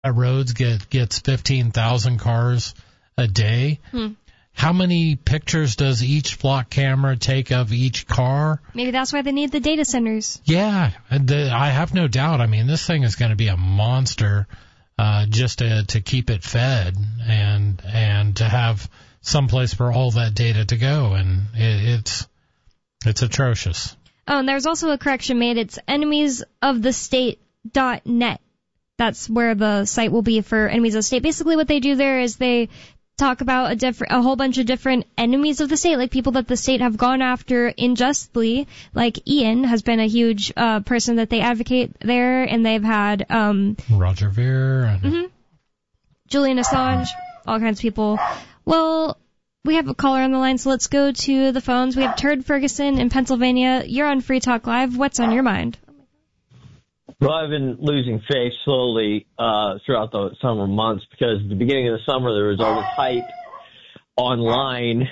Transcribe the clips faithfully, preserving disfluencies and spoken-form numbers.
roads get gets fifteen thousand cars a day. Hmm. How many pictures does each flock camera take of each car? Maybe that's why they need the data centers. Yeah, the, I have no doubt. I mean, this thing is going to be a monster uh, just to, to keep it fed and and to have some place for all that data to go, and it, it's it's atrocious. Oh, and there's also a correction made. It's enemies of the state dot net. That's where the site will be for Enemies of the State. Basically what they do there is they talk about a different, a whole bunch of different enemies of the state, like people that the state have gone after unjustly. Like Ian has been a huge uh, person that they advocate there, and they've had um, Roger Ver and mm-hmm. Julian Assange, all kinds of people. Well, we have a caller on the line, so let's go to the phones. We have Turd Ferguson in Pennsylvania. You're on Free Talk Live. What's on your mind? Well, I've been losing faith slowly uh, throughout the summer months because at the beginning of the summer there was all this hype online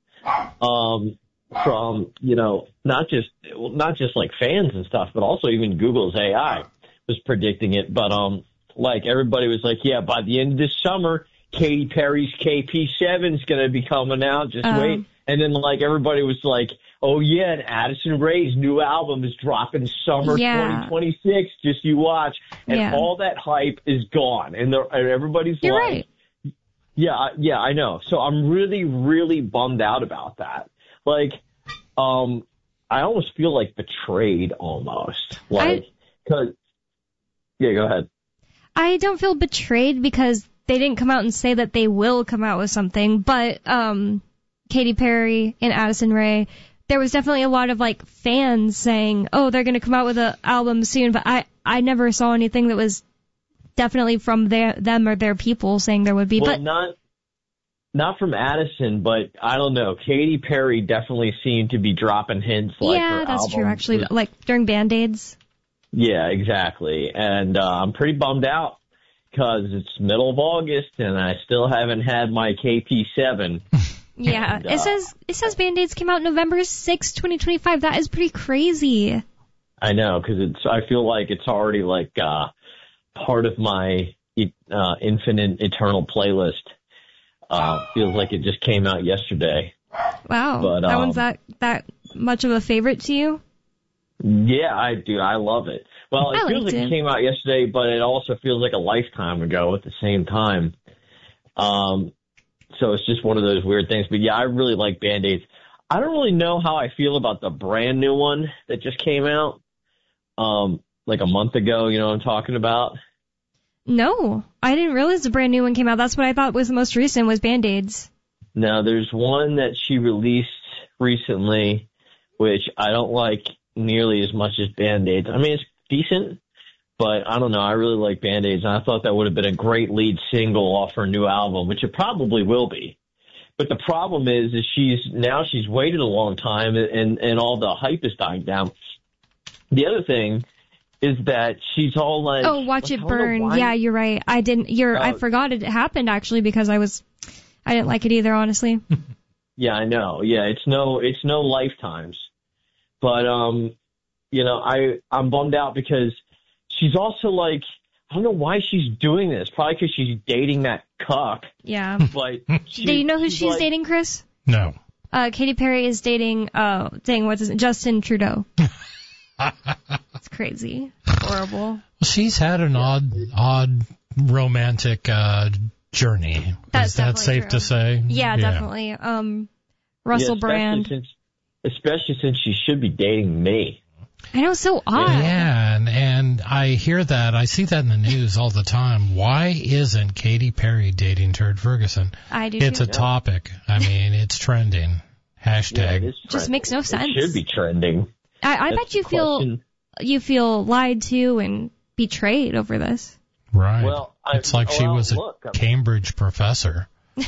um, from, you know, not just well, not just like fans and stuff, but also even Google's A I was predicting it. But um, like everybody was like, yeah, by the end of this summer, Katy Perry's K P seven is going to be coming out. Just um. wait. And then like everybody was like, oh, yeah, and Addison Rae's new album is dropping summer yeah. twenty twenty-six. Just you watch. And yeah. all that hype is gone. And, and everybody's You're like, right. yeah, yeah, I know. So I'm really, really bummed out about that. Like, um, I almost feel like betrayed almost. Like, cause, yeah, go ahead. I don't feel betrayed because they didn't come out and say that they will come out with something. But um, Katy Perry and Addison Rae, there was definitely a lot of like fans saying, "Oh, they're going to come out with an album soon," but I, I never saw anything that was definitely from their them or their people saying there would be. Well, but not not from Addison, but I don't know. Katy Perry definitely seemed to be dropping hints. Like yeah, her that's album true. Actually, was, like during Band-Aids. Yeah, exactly. And uh, I'm pretty bummed out because it's middle of August and I still haven't had my K P seven. Yeah, and, uh, it says it says Band-Aids came out November sixth, twenty twenty-five. That is pretty crazy. I know, because it's. I feel like it's already like uh, part of my uh, infinite eternal playlist. Uh, feels like it just came out yesterday. Wow, but, that um, one's that that much of a favorite to you? Yeah, I do. I love it. Well, it I feels like it. it came out yesterday, but it also feels like a lifetime ago at the same time. Um. So it's just one of those weird things. But, yeah, I really like Band-Aids. I don't really know how I feel about the brand new one that just came out um, like a month ago. You know what I'm talking about? No, I didn't realize the brand new one came out. That's what I thought was the most recent was Band-Aids. No, there's one that she released recently, which I don't like nearly as much as Band-Aids. I mean, it's decent. But I don't know. I really like Band-Aids, and I thought that would have been a great lead single off her new album, which it probably will be. But the problem is, is she's now she's waited a long time, and and all the hype is dying down. The other thing is that she's all like, "Oh, watch like, it burn." Yeah, you're right. I didn't. You're. Uh, I forgot it happened actually because I was. I didn't like it either, honestly. Yeah, I know. Yeah, it's no, it's no lifetimes. But um, you know, I I'm bummed out because. She's also like, I don't know why she's doing this. Probably because she's dating that cuck. Yeah. But she, do you know who she's, she's like, dating, Chris? No. Uh, Katy Perry is dating, uh, dang, what's his name? Justin Trudeau. It's crazy. Horrible. Well, she's had an odd, odd romantic uh, journey. That's is that safe true. to say? Yeah, yeah. definitely. Um, Russell yeah, Brand. Since, especially since she should be dating me. I know, so odd. Yeah, and, and I hear that. I see that in the news all the time. Why isn't Katy Perry dating Turd Ferguson? I do It's too. a topic. I mean, it's trending. Hashtag. Yeah, it is just makes no sense. It should be trending. I, I bet you feel you feel lied to and betrayed over this. Right. Well, I, it's like well, she was a look, Cambridge professor.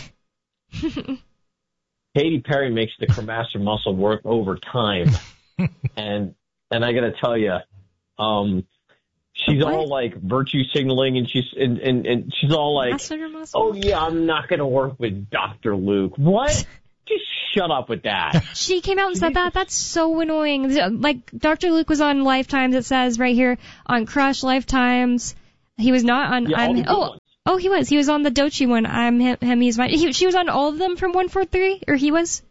Katy Perry makes the cremaster muscle work overtime, and and I got to tell you, um, she's what? all like virtue signaling, and she's and, and, and she's all like, "Oh yeah, I'm not going to work with Doctor Luke." What? Just shut up with that. She came out and said that. That's so annoying. Like Doctor Luke was on Lifetimes. It says right here on Crush Lifetimes. He was not on. Yeah, all I'm the good oh ones. oh he was. He was on the Doechii one. I'm him. him he's mine. He, she was on all of them from one four three, or he was.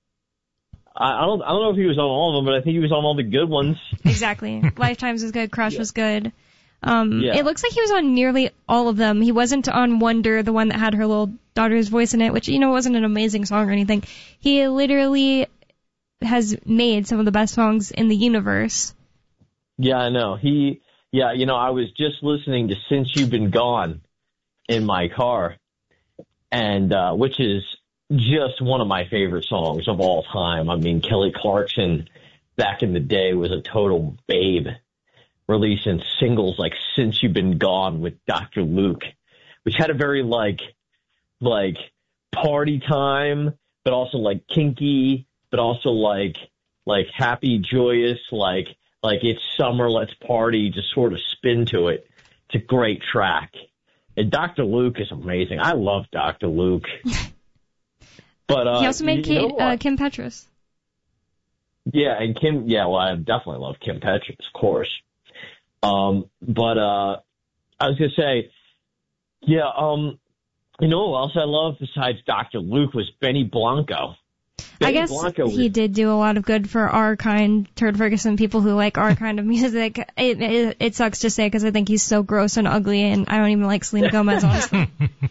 I, I don't I don't know if he was on all of them, but I think he was on all the good ones. Exactly. Lifetimes was good. Crush Yeah. was good. Um, Yeah. It looks like he was on nearly all of them. He wasn't on Wonder, the one that had her little daughter's voice in it, which, you know, wasn't an amazing song or anything. He literally has made some of the best songs in the universe. Yeah, I know. He, yeah, you know, I was just listening to Since You've Been Gone in my car, and, uh, which is just one of my favorite songs of all time. I mean, Kelly Clarkson back in the day was a total babe, releasing singles like Since You've Been Gone with Doctor Luke, which had a very like, like party time, but also like kinky, but also like, like happy, joyous, like, like it's summer, let's party, just sort of spin to it. It's a great track. And Doctor Luke is amazing. I love Doctor Luke. But, uh, He also made you know Kate, what? uh, Kim Petras. Yeah, and Kim, yeah, well, I definitely love Kim Petras, of course. Um, but, uh, I was going to say, yeah, um, you know what else I love besides Doctor Luke was Benny Blanco. Benny I guess Blanco he was, did do a lot of good for our kind, Turd Ferguson, people who like our kind of music. It, it, it sucks to say because I think he's so gross and ugly, and I don't even like Selena Gomez, honestly.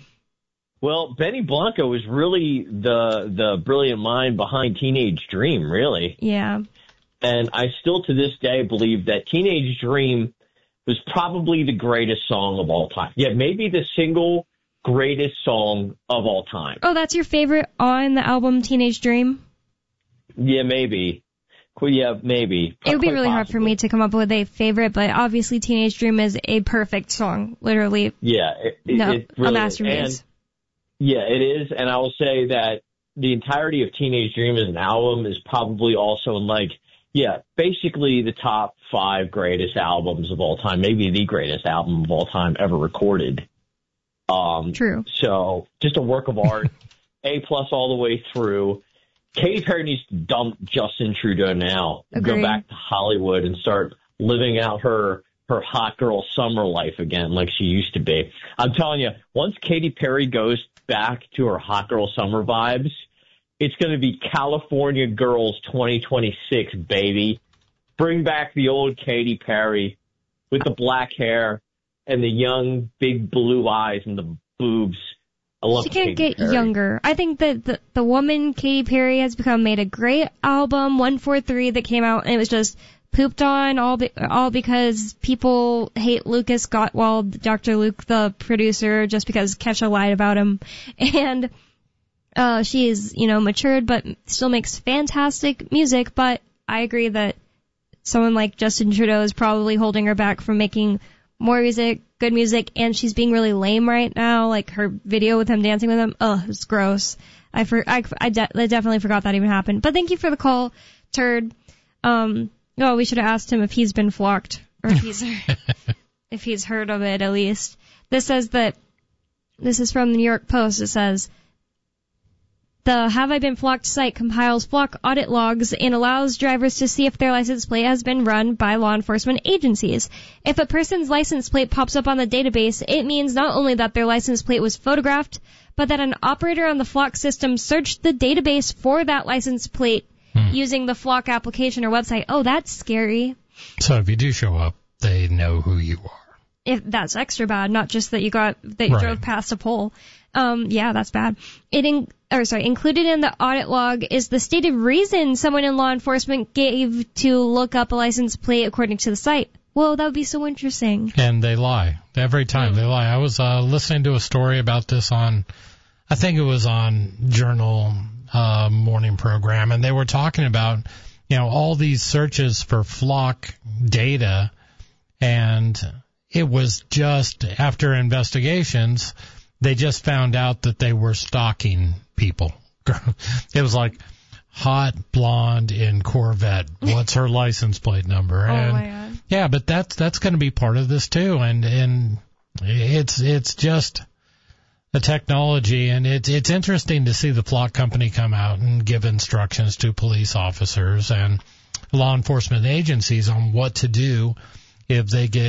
well, Benny Blanco was really the, the brilliant mind behind Teenage Dream, really. Yeah. And I still to this day believe that Teenage Dream was probably the greatest song of all time. Yeah, maybe the single greatest song of all time. Oh, that's your favorite on the album Teenage Dream? Yeah, maybe. Well, yeah, maybe. It would be Quite really hard for possibly. me to come up with a favorite, but obviously Teenage Dream is a perfect song. Literally, Yeah, it, it, no, it really a masterpiece. is. And, yeah, it is. And I will say that the entirety of Teenage Dream as an album is probably also in like, yeah, basically the top five greatest albums of all time, maybe the greatest album of all time ever recorded. Um, True. So just a work of art, A plus all the way through. Katy Perry needs to dump Justin Trudeau now, Agreed. go back to Hollywood and start living out her her hot girl summer life again like she used to be. I'm telling you, once Katy Perry goes back to her hot girl summer vibes, it's going to be California Girls twenty twenty-six, baby. Bring back the old Katy Perry with the black hair and the young, big blue eyes and the boobs. I love She can't Katy get Perry. younger. I think that the, the woman Katy Perry has become made a great album, one forty-three, that came out, and it was just pooped on all be, all because people hate Lucas Gottwald, Doctor Luke, the producer, just because Kesha lied about him. And uh, she is, you know, matured, but still makes fantastic music. But I agree that someone like Justin Trudeau is probably holding her back from making more music, good music, and she's being really lame right now. Like her video with him dancing with him, ugh, it's gross. I for I, I, de- I definitely forgot that even happened. But thank you for the call, Turd. Um, oh, we should have asked him if he's been flocked or if he's if he's heard of it at least. This says that this is from the New York Post. It says, the Have I Been Flocked site compiles flock audit logs and allows drivers to see if their license plate has been run by law enforcement agencies. If a person's license plate pops up on the database, it means not only that their license plate was photographed, but that an operator on the Flock system searched the database for that license plate hmm. using the Flock application or website. Oh, that's scary. So if you do show up, they know who you are. If that's extra bad, not just that you got that you right. drove past a pole. Um, yeah, that's bad. It in, or sorry, included in the audit log is the stated reason someone in law enforcement gave to look up a license plate according to the site. Whoa, that would be so interesting. And they lie. Every time mm. they lie. I was uh, listening to a story about this on, I think it was on Journal uh, morning program, and they were talking about, you know, all these searches for flock data, and it was just after investigations, they just found out that they were stalking people. It was like hot blonde in Corvette. What's her license plate number? Oh and my God. Yeah, but that's that's going to be part of this too, and and it's it's just the technology, and it's it's interesting to see the Flock company come out and give instructions to police officers and law enforcement agencies on what to do if they get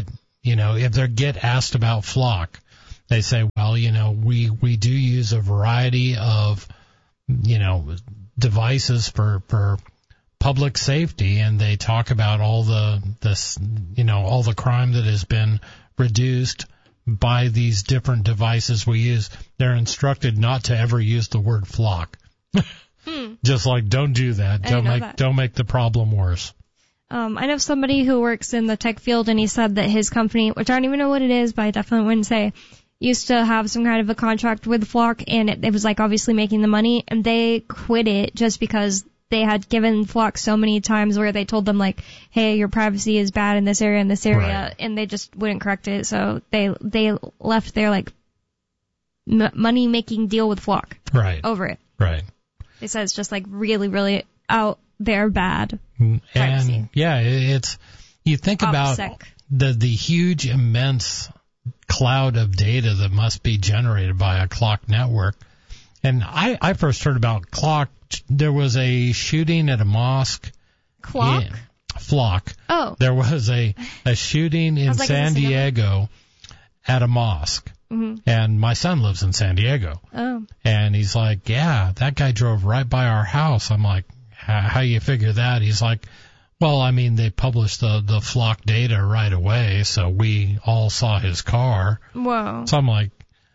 you know, if they get asked about Flock, they say, well, you know, we, we do use a variety of, you know, devices for, for public safety, and they talk about all the, this, you know, all the crime that has been reduced by these different devices we use. They're instructed not to ever use the word Flock. hmm. Just like, don't do that. I Don't make, that. don't make the problem worse. Um, I know somebody who works in the tech field, and he said that his company, which I don't even know what it is, but I definitely wouldn't say, used to have some kind of a contract with Flock, and it, it was like obviously making the money, and they quit it just because they had given Flock so many times where they told them like, hey, your privacy is bad in this area and this area, right. and they just wouldn't correct it, so they they left their like m- money making deal with Flock right over it. Right. They said it's just like really really out there bad. And privacy. yeah, it's, you think about OPSEC. the the huge immense cloud of data that must be generated by a clock network. And I, I first heard about Clock. There was a shooting at a mosque. Clock? In, Flock. Oh. There was a, a shooting in like, San Diego at a mosque. Mm-hmm. And my son lives in San Diego. Oh. And he's like, yeah, that guy drove right by our house. I'm like, how you figure that? He's like, well, I mean, they published the, the Flock data right away, so we all saw his car. Whoa. So I'm like,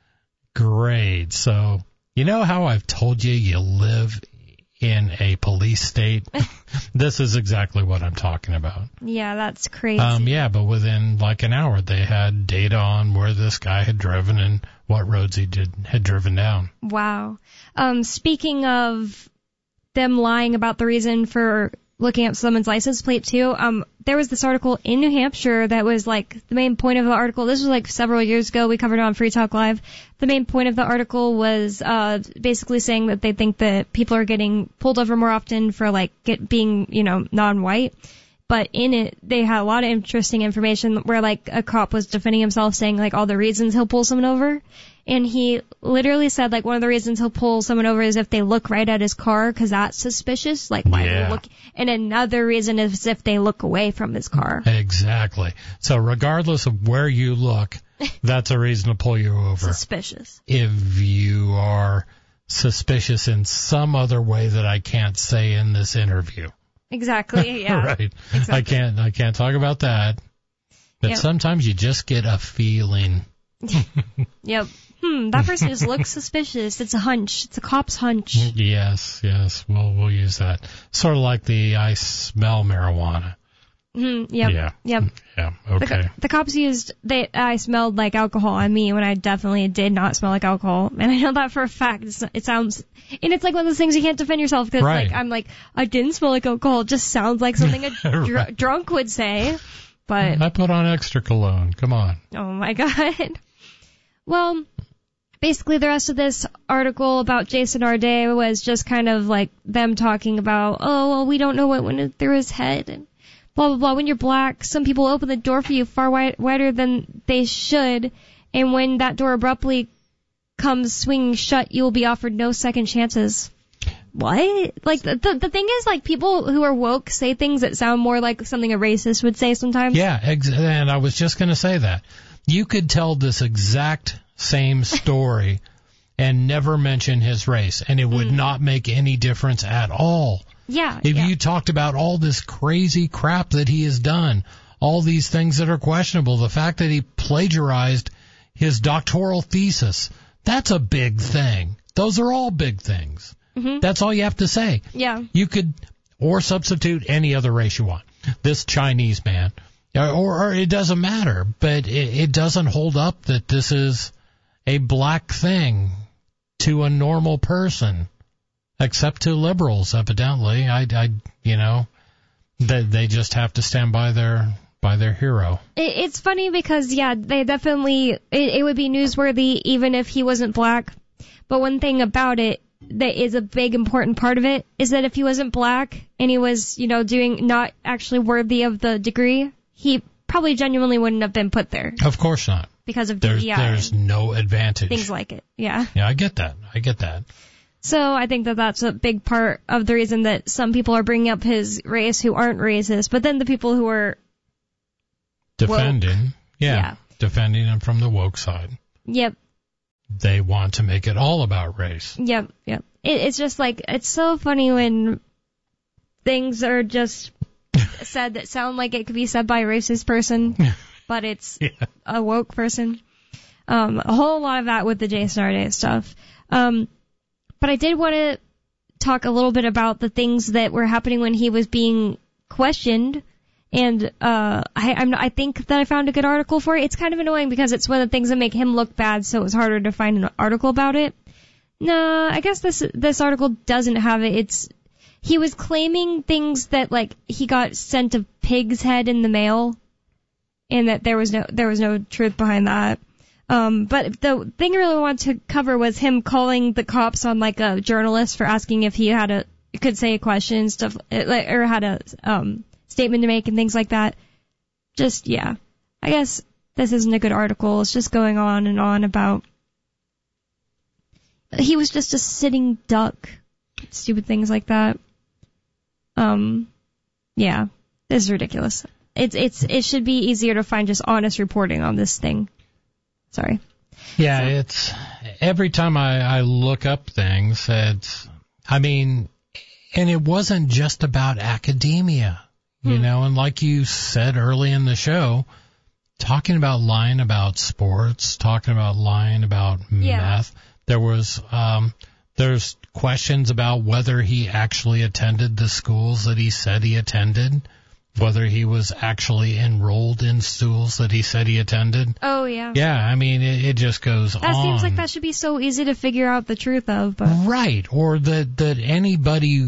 great. So, you know how I've told you you live in a police state? This is exactly what I'm talking about. Yeah, that's crazy. Um, yeah, but within like an hour, they had data on where this guy had driven and what roads he did had driven down. Wow. Um, speaking of them lying about the reason for looking up someone's license plate too, um, there was this article in New Hampshire that was like the main point of the article. This was like several years ago. We covered it on Free Talk Live. The main point of the article was uh, basically saying that they think that people are getting pulled over more often for like get being, you know, non-white. But in it, they had a lot of interesting information where like a cop was defending himself, saying like all the reasons he'll pull someone over. And he literally said like one of the reasons he'll pull someone over is if they look right at his car, because that's suspicious. Like why yeah. are they look? And another reason is if they look away from his car. Exactly. So regardless of where you look, that's a reason to pull you over. Suspicious. If you are suspicious in some other way that I can't say in this interview. Exactly. Yeah. Right. Exactly. I can't. I can't talk about that. But Yep. sometimes you just get a feeling. Yep. Hmm. That person just looks suspicious. It's a hunch. It's a cop's hunch. Yes. Yes. We'll we'll use that. Sort of like the I smell marijuana. Hmm. Yep. Yeah. Yep. Yeah. The, Okay. co- the cops used they I smelled like alcohol on me when I definitely did not smell like alcohol, and I know that for a fact. It's, it sounds, and it's like one of those things you can't defend yourself because Right. like I'm like I didn't smell like alcohol. It just sounds like something a dr- Right. drunk would say. But I put on extra cologne. Come on. oh my god. Well, basically the rest of this article about Jason Arday was just kind of like them talking about, oh well, we don't know what went through his head and blah, blah, blah. When you're black, some people open the door for you far wide, wider than they should. And when that door abruptly comes swinging shut, you will be offered no second chances. What? Like, the, the, the thing is, like, people who are woke say things that sound more like something a racist would say sometimes. Yeah. Ex- and I was just going to say that. You could tell this exact same story and never mention his race, and it would mm. not make any difference at all. Yeah. If yeah. you talked about all this crazy crap that he has done, all these things that are questionable, the fact that he plagiarized his doctoral thesis, that's a big thing. Those are all big things. Mm-hmm. That's all you have to say. Yeah. You could, or substitute any other race you want. This Chinese man, or, or it doesn't matter, but it, it doesn't hold up that this is a black thing to a normal person. Except to liberals, evidently. I, I, you know, they, they just have to stand by their by their hero. It, it's funny because, yeah, they definitely, it, it would be newsworthy even if he wasn't black. But one thing about it that is a big important part of it is that if he wasn't black and he was, you know, doing not actually worthy of the degree, he probably genuinely wouldn't have been put there. Of course not. Because of there's, D E I. There's no advantage. Things like it, yeah. Yeah, I get that. I get that. So I think that that's a big part of the reason that some people are bringing up his race who aren't racist, but then the people who are defending, woke, Yeah, Yeah. defending him from the woke side. Yep. They want to make it all about race. Yep. Yep. It, it's just like, it's so funny when things are just said that sound like it could be said by a racist person, but it's Yeah. a woke person. Um, a whole lot of that with the Jason Arday stuff. Um, but I did want to talk a little bit about the things that were happening when he was being questioned. And uh, I, I'm, I think that I found a good article for it. It's kind of annoying because it's one of the things that make him look bad, so it was harder to find an article about it. No, I guess this this article doesn't have it. It's he was claiming things that like he got sent a pig's head in the mail, and that there was no there was no truth behind that. Um, but the thing I really wanted to cover was him calling the cops on like a journalist for asking if he had a could say a question and stuff, or had a um. statement to make and things like that. Just, yeah. I guess this isn't a good article. It's just going on and on about he was just a sitting duck. Stupid things like that. Um, yeah. This is ridiculous. It's, it's, it should be easier to find just honest reporting on this thing. Sorry. Yeah, So. it's, every time I, I look up things, it's, I mean, and it wasn't just about academia. You Hmm. know, and like you said early in the show, talking about lying about sports, talking about lying about Yeah. meth, there was, um, there's questions about whether he actually attended the schools that he said he attended, whether he was actually enrolled in schools that he said he attended. Oh, yeah. Yeah, I mean, it, it just goes That on. seems like that should be so easy to figure out the truth of, but. Right, or that, that anybody,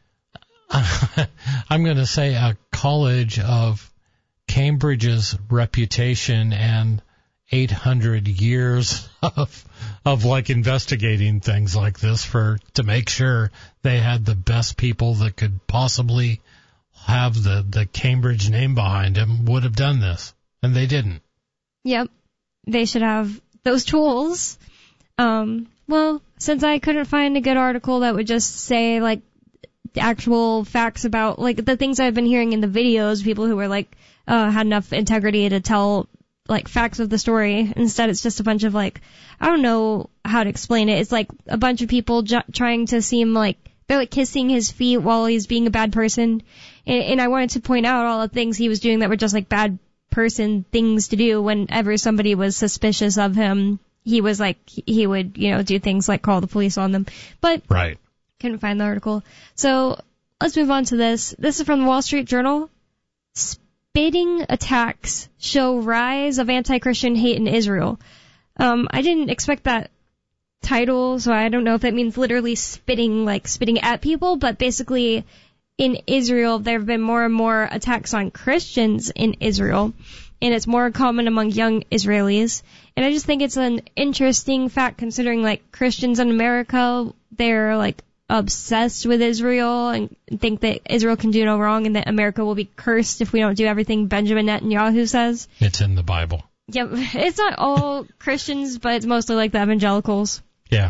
I'm going to say a college of Cambridge's reputation and eight hundred years of, of like investigating things like this for, to make sure they had the best people that could possibly have the, the Cambridge name behind them would have done this. And they didn't. Yep. They should have those tools. Um, well, since I couldn't find a good article that would just say, like, actual facts about, like, the things I've been hearing in the videos, people who were, like, uh, had enough integrity to tell, like, facts of the story. Instead, it's just a bunch of, like, I don't know how to explain it. It's, like, a bunch of people ju- trying to seem like, they're, like, kissing his feet while he's being a bad person. And, and I wanted to point out all the things he was doing that were just, like, bad person things to do whenever somebody was suspicious of him. He was like, he would, you know, do things like call the police on them. But Right. couldn't find the article. So let's move on to this. This is from the Wall Street Journal. Spitting attacks show rise of anti-Christian hate in Israel. Um, I didn't expect that title, so I don't know if that means literally spitting, like spitting at people, but basically in Israel, there have been more and more attacks on Christians in Israel, and it's more common among young Israelis. And I just think it's an interesting fact considering, like, Christians in America, they're, like, obsessed with Israel and think that Israel can do no wrong and that America will be cursed if we don't do everything Benjamin Netanyahu says. It's in the Bible. Yep. It's not all Christians, but it's mostly like the evangelicals. Yeah.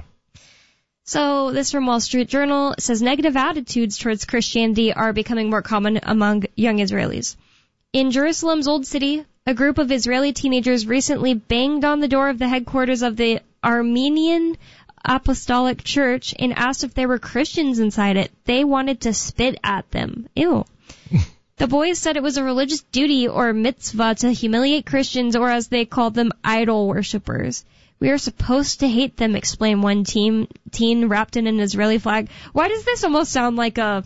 So this from Wall Street Journal says negative attitudes towards Christianity are becoming more common among young Israelis. In Jerusalem's Old City, a group of Israeli teenagers recently banged on the door of the headquarters of the Armenian Apostolic Church and asked if there were Christians inside it. They wanted to spit at them. Ew. The boys said it was a religious duty or mitzvah to humiliate Christians, or as they called them, idol worshippers. We are supposed to hate them, explained one teen, teen wrapped in an Israeli flag. Why does this almost sound like a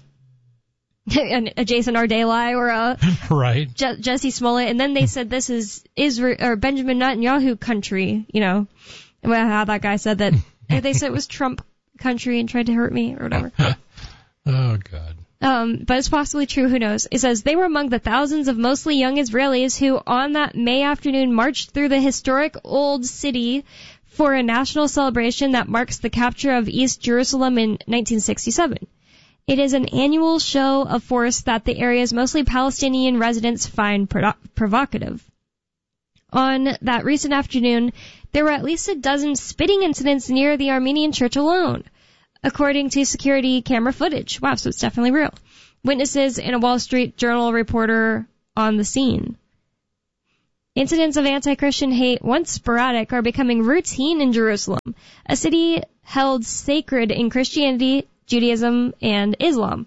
a Jason Arday lie or a Right. Je- Jesse Smollett? And then they said this is Israel or Benjamin Netanyahu country, you know, well, how that guy said that. They said it was Trump country and tried to hurt me or whatever. Oh, God. Um, but it's possibly true, who knows. It says, they were among the thousands of mostly young Israelis who on that May afternoon marched through the historic Old City for a national celebration that marks the capture of East Jerusalem in nineteen sixty-seven. It is an annual show of force that the area's mostly Palestinian residents find provo- provocative. On that recent afternoon, there were at least a dozen spitting incidents near the Armenian church alone, according to security camera footage. Wow, so it's definitely real. Witnesses and a Wall Street Journal reporter on the scene. Incidents of anti-Christian hate, once sporadic, are becoming routine in Jerusalem, a city held sacred in Christianity, Judaism, and Islam.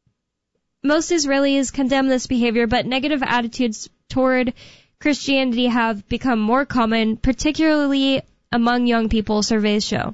Most Israelis condemn this behavior, but negative attitudes toward Christianity have become more common, particularly among young people, surveys show.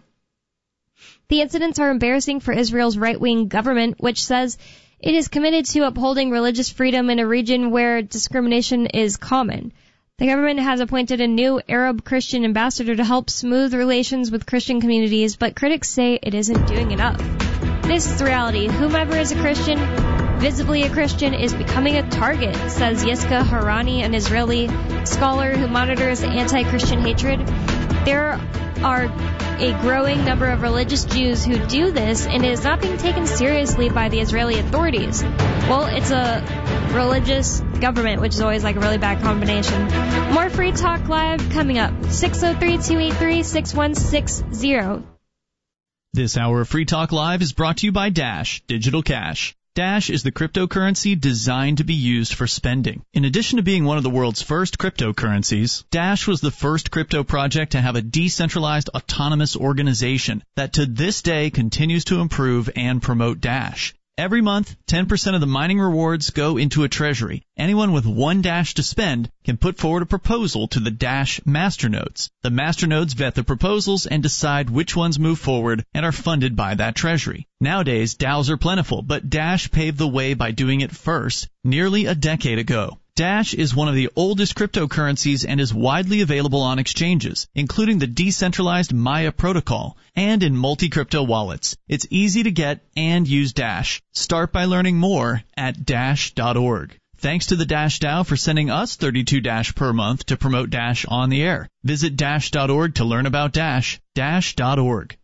The incidents are embarrassing for Israel's right-wing government, which says it is committed to upholding religious freedom in a region where discrimination is common. The government has appointed a new Arab Christian ambassador to help smooth relations with Christian communities, but critics say it isn't doing enough. This is the reality. Whomever is a Christian, visibly a Christian, is becoming a target, says Yiska Harani, an Israeli scholar who monitors anti-Christian hatred. There are a growing number of religious Jews who do this, and it is not being taken seriously by the Israeli authorities. Well, it's a religious government, which is always like a really bad combination. More Free Talk Live coming up. six oh three, two eight three, six one six zero. This hour of Free Talk Live is brought to you by Dash Digital Cash. Dash is the cryptocurrency designed to be used for spending. In addition to being one of the world's first cryptocurrencies, Dash was the first crypto project to have a decentralized autonomous organization that to this day continues to improve and promote Dash. Every month, ten percent of the mining rewards go into a treasury. Anyone with one Dash to spend can put forward a proposal to the Dash masternodes. The masternodes vet the proposals and decide which ones move forward and are funded by that treasury. Nowadays, DAOs are plentiful, but Dash paved the way by doing it first nearly a decade ago. Dash is one of the oldest cryptocurrencies and is widely available on exchanges, including the decentralized Maya protocol and in multi-crypto wallets. It's easy to get and use Dash. Start by learning more at dash dot org. Thanks to the Dash DAO for sending us thirty-two Dash per month to promote Dash on the air. Visit dash dot org to learn about Dash. dash dot org.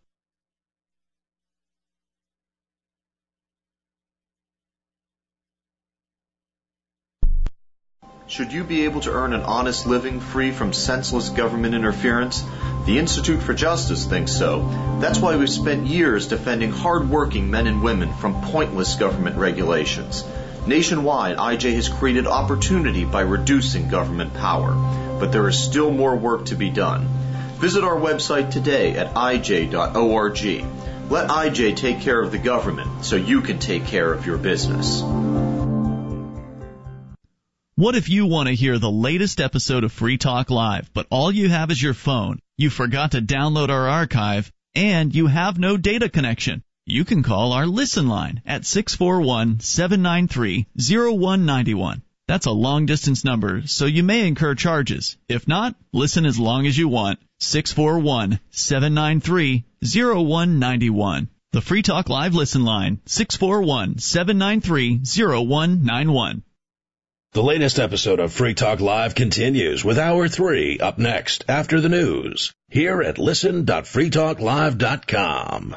Should you be able to earn an honest living free from senseless government interference? The Institute for Justice thinks so. That's why we've spent years defending hard-working men and women from pointless government regulations. Nationwide, I J has created opportunity by reducing government power. But there is still more work to be done. Visit our website today at I J dot org. Let I J take care of the government so you can take care of your business. What if you want to hear the latest episode of Free Talk Live, but all you have is your phone, you forgot to download our archive, and you have no data connection? You can call our Listen line at six four one, seven nine three, zero one nine one. That's a long-distance number, so you may incur charges. If not, listen as long as you want. six four one, seven nine three, zero one nine one. The Free Talk Live Listen line, six four one, seven nine three, zero one nine one. The latest episode of Free Talk Live continues with Hour three up next after the news here at listen dot free talk live dot com.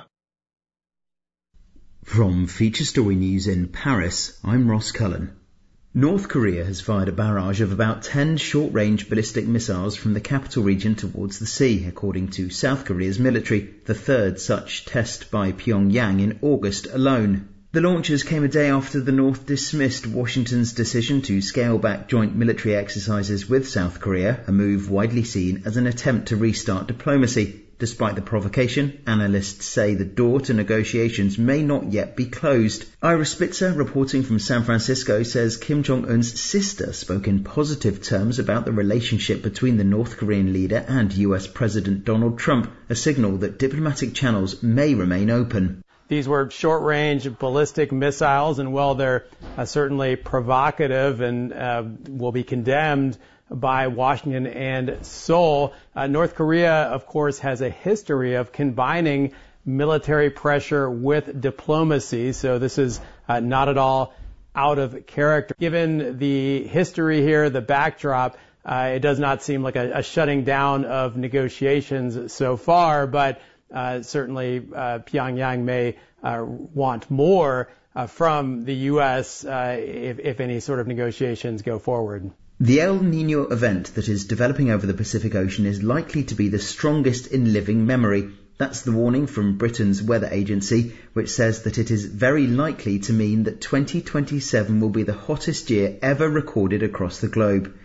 From Feature Story News in Paris, I'm Ross Cullen. North Korea has fired a barrage of about ten short-range ballistic missiles from the capital region towards the sea, according to South Korea's military, the third such test by Pyongyang in August alone. The launches came a day after the North dismissed Washington's decision to scale back joint military exercises with South Korea, a move widely seen as an attempt to restart diplomacy. Despite the provocation, analysts say the door to negotiations may not yet be closed. Ira Spitzer, reporting from San Francisco, says Kim Jong-un's sister spoke in positive terms about the relationship between the North Korean leader and U S President Donald Trump, a signal that diplomatic channels may remain open. These were short-range ballistic missiles, and while they're uh, certainly provocative and uh, will be condemned by Washington and Seoul, uh, North Korea, of course, has a history of combining military pressure with diplomacy, so this is uh, not at all out of character. Given the history here, the backdrop, uh, it does not seem like a, a shutting down of negotiations so far, but Uh, certainly, uh, Pyongyang may uh, want more uh, from the U S uh, if, if any sort of negotiations go forward. The El Niño event that is developing over the Pacific Ocean is likely to be the strongest in living memory. That's the warning from Britain's weather agency, which says that it is very likely to mean that twenty twenty-seven will be the hottest year ever recorded across the globe.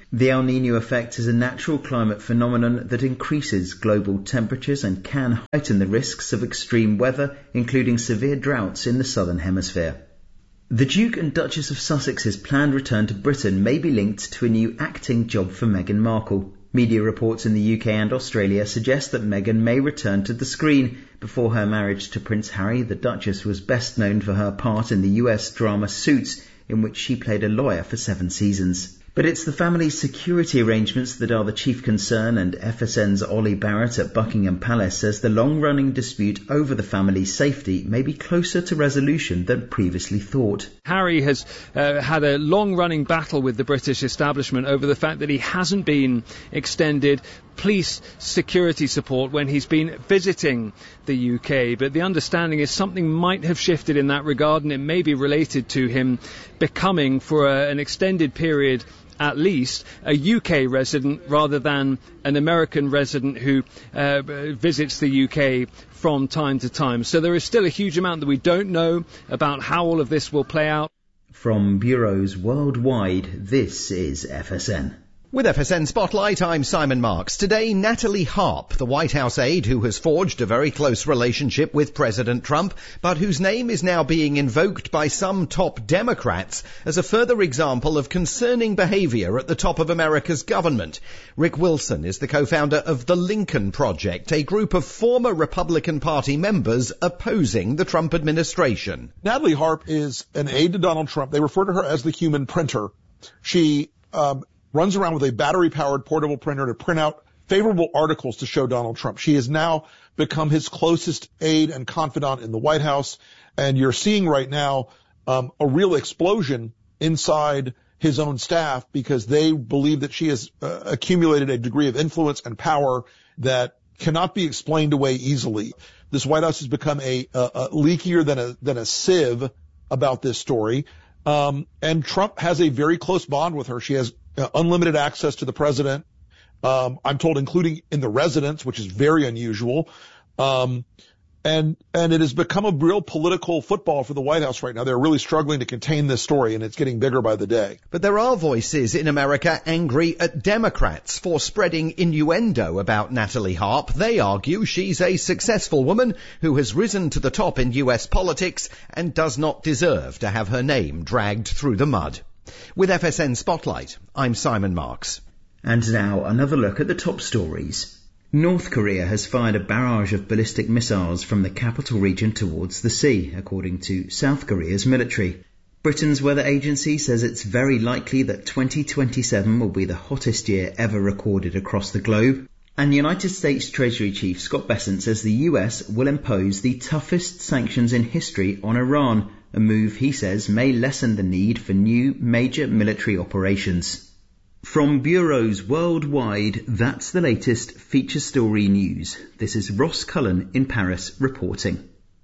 The El Niño effect is a natural climate phenomenon that increases global temperatures and can heighten the risks of extreme weather, including severe droughts in the southern hemisphere. The Duke and Duchess of Sussex's planned return to Britain may be linked to a new acting job for Meghan Markle. Media reports in the U K and Australia suggest that Meghan may return to the screen. Before her marriage to Prince Harry, the Duchess was best known for her part in the U S drama Suits, in which she played a lawyer for seven seasons. But it's the family's security arrangements that are the chief concern, and F S N's Ollie Barrett at Buckingham Palace says the long-running dispute over the family's safety may be closer to resolution than previously thought. Harry has uh, had a long-running battle with the British establishment over the fact that he hasn't been extended police security support when he's been visiting the U K. But the understanding is something might have shifted in that regard, and it may be related to him becoming, for a, an extended period at least, a U K resident rather than an American resident who uh, visits the U K from time to time. So there is still a huge amount that we don't know about how all of this will play out. From bureaus worldwide, this is F S N. With F S N Spotlight, I'm Simon Marks. Today, Natalie Harp, the White House aide who has forged a very close relationship with President Trump, but whose name is now being invoked by some top Democrats as a further example of concerning behavior at the top of America's government. Rick Wilson is the co-founder of the Lincoln Project, a group of former Republican Party members opposing the Trump administration. Natalie Harp is an aide to Donald Trump. They refer to her as the human printer. She, um, runs around with a battery-powered portable printer to print out favorable articles to show Donald Trump. She has now become his closest aide and confidant in the White House, and you're seeing right now um, a real explosion inside his own staff because they believe that she has uh, accumulated a degree of influence and power that cannot be explained away easily. This White House has become a, a, a leakier than a than a sieve about this story, um, and Trump has a very close bond with her. She has Uh, unlimited access to the president, um, I'm told, including in the residence, which is very unusual. Um, and, and it has become a real political football for the White House right now. They're really struggling to contain this story, and it's getting bigger by the day. But there are voices in America angry at Democrats for spreading innuendo about Natalie Harp. They argue she's a successful woman who has risen to the top in U S politics and does not deserve to have her name dragged through the mud. With F S N Spotlight, I'm Simon Marks. And now another look at the top stories. North Korea has fired a barrage of ballistic missiles from the capital region towards the sea, according to South Korea's military. Britain's weather agency says it's very likely that twenty twenty-seven will be the hottest year ever recorded across the globe. And United States Treasury Chief Scott Bessent says the U S will impose the toughest sanctions in history on Iran, a move he says may lessen the need for new major military operations. From bureaus worldwide, that's the latest feature story news. This is Ross Cullen in Paris reporting.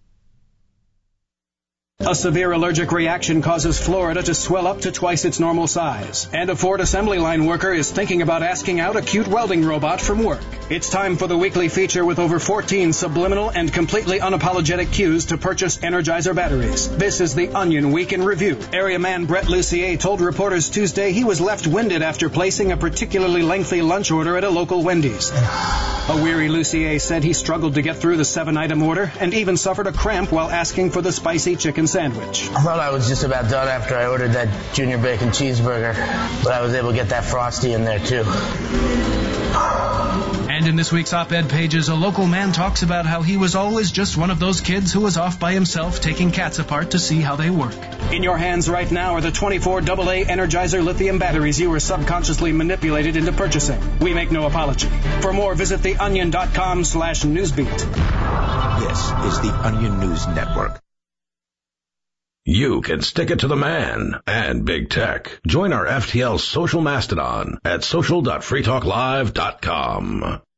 A severe allergic reaction causes Florida to swell up to twice its normal size. And a Ford assembly line worker is thinking about asking out a cute welding robot from work. It's time for the weekly feature with over fourteen subliminal and completely unapologetic cues to purchase Energizer batteries. This is the Onion Week in Review. Area man Brett Lucier told reporters Tuesday he was left winded after placing a particularly lengthy lunch order at a local Wendy's. A weary Lucier said he struggled to get through the seven-item order and even suffered a cramp while asking for the spicy chicken sandwich. I thought I was just about done after I ordered that junior bacon cheeseburger, but I was able to get that Frosty in there too. And in this week's op-ed pages, a local man talks about how he was always just one of those kids who was off by himself taking cats apart to see how they work. In your hands right now are the twenty-four double A Energizer lithium batteries you were subconsciously manipulated into purchasing. We make no apology. For more, visit theonion.com slash newsbeat. This is the Onion News Network. You can stick it to the man and big tech. Join our F T L social mastodon at social dot free talk live dot com.